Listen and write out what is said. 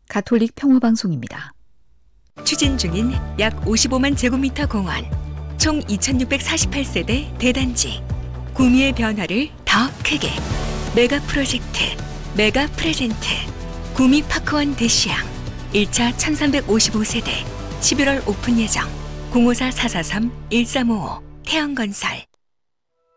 가톨릭 평화방송입니다. 추진 중인 약 55만 제곱미터 공원, 총 2648세대 대단지, 구미의 변화를 더 크게. 메가 프로젝트, 메가 프레젠트, 구미 파크원 대시양 1차 1355세대 11월 오픈 예정. 054-443-1355 태영건설.